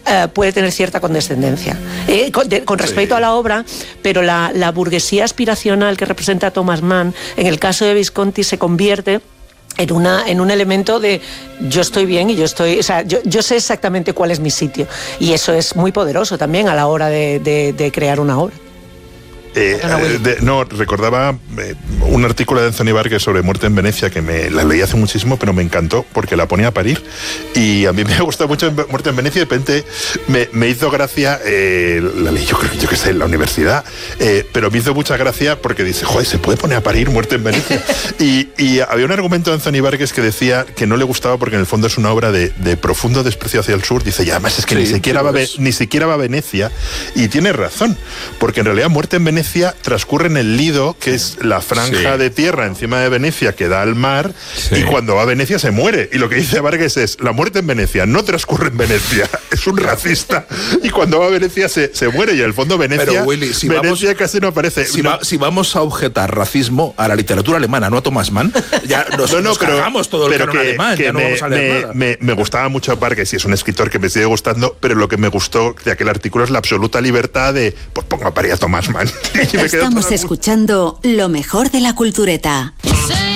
puede tener cierta condescendencia con respecto a la obra, pero la burguesía aspiracional que representa Thomas Mann, en el caso de Visconti, se convierte en un elemento de yo estoy bien y yo sé exactamente cuál es mi sitio, y eso es muy poderoso también a la hora de crear una obra. Recordaba un artículo de Anthony Burgess sobre Muerte en Venecia, que la leí hace muchísimo, pero me encantó porque la ponía a parir, y a mí me gustó mucho Muerte en Venecia, y de repente me hizo gracia, la leí yo que sé, en la universidad, pero me hizo mucha gracia porque dice, joder, ¿se puede poner a parir Muerte en Venecia? y había un argumento de Anthony Burgess que decía que no le gustaba porque en el fondo es una obra de profundo desprecio hacia el sur. Dice, y además es que ni siquiera va a Venecia, y tiene razón, porque en realidad Muerte en Venecia transcurre en el Lido, que es la franja de tierra encima de Venecia que da al mar, y cuando va a Venecia se muere. Y lo que dice Vargas es, la muerte en Venecia no transcurre en Venecia, es un racista, y cuando va a Venecia se muere, y en el fondo Venecia, pero Willy, Venecia casi no aparece. Si vamos a objetar racismo a la literatura alemana, no a Thomas Mann, ya nos cargamos todo el canon alemán, ya no vamos a leer nada. Me gustaba mucho Vargas, y es un escritor que me sigue gustando, pero lo que me gustó de aquel artículo es la absoluta libertad de, pues pongo a parir a Thomas Mann. Estamos escuchando lo mejor de la cultureta.